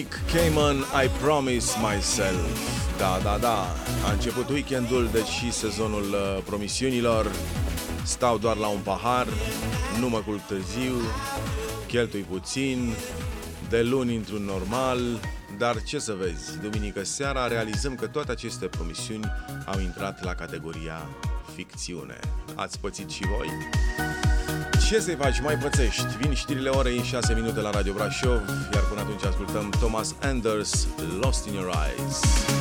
Nick Cayman, I Promise Myself. Da. A început weekendul, deci și sezonul promisiunilor. Stau doar la un pahar, nu mă culc târziu, cheltui puțin, de luni într-un normal. Dar ce să vezi, duminică seara realizăm că toate aceste promisiuni au intrat la categoria ficțiune. Ați pățit și voi? Ce să-i faci, mai pățești? Vin știrile orei în 6 minute la Radio Brașov, iar până atunci ascultăm Thomas Anders, Lost in Your Eyes.